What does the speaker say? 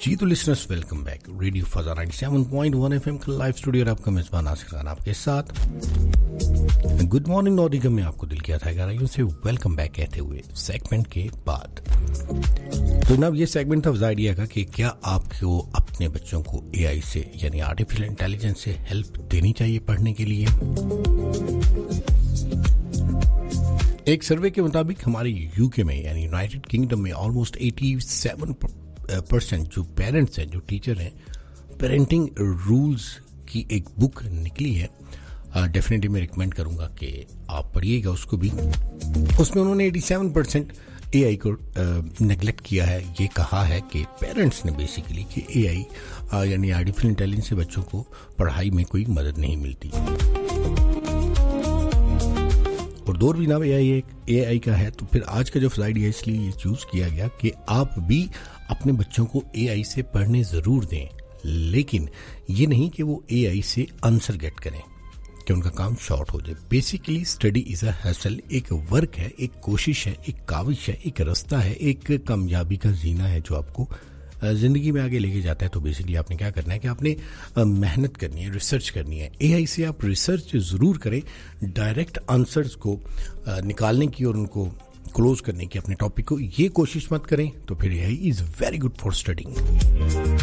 जी तो listeners welcome back. Radio फजा 97.1 FM का live studio और आपका मेजबान आसिफ खान आपके साथ। गुड मॉर्निंग नॉटिकम में आपको दिल किया था गाइयों से वेलकम बैक कहते हुए सेगमेंट के बाद। तो जनाब ये सेगमेंट था उस आइडिया का कि क्या आपको अपने बच्चों को एआई से यानी आर्टिफिशियल इंटेलिजेंस से हेल्प देनी चाहिए पढ़ने के लिए। एक सर्वे के मुताबिक हमारे यूके में यानी यूनाइटेड किंगडम में ऑलमोस्ट 87% जो पेरेंट्स हैं, जो टीचर हैं, पेरेंटिंग रूल्स की एक बुक निकली है। डेफिनेटली मैं रिकमेंड करूंगा कि आप पढ़िएगा उसको भी। उसमें उन्होंने 87% एआई को नेगलेक्ट किया है। ये कहा है कि पेरेंट्स ने बेसिकली कि एआई यानी आर्टिफिशियल इंटेलिजेंस से बच्चों को पढ़ाई में कोई मदद नहीं मिलती। और दौर भी ना एआई का है, तो फिर आज का जो आइडिया इसलिए चूज किया गया कि आप भी अपने बच्चों को एआई से पढ़ने जरूर दें, लेकिन ये नहीं कि वो एआई से आंसर गेट करें कि उनका काम शॉर्ट हो जाए। Basically study is a hustle, एक वर्क है, एक कोशिश है, एक काविश है, एक रास्ता है, एक कामयाबी का जीना है जो आपको जिंदगी में आगे लेके जाता है। तो बेसिकली आपने क्या करना है कि आपने मेहनत करनी है, रिसर्च करनी है। एआई से आप रिसर्च जरूर करें, डायरेक्ट आंसर्स को निकालने की और उनको क्लोज करने की अपने टॉपिक को ये कोशिश मत करें, तो फिर AI is very good for studying.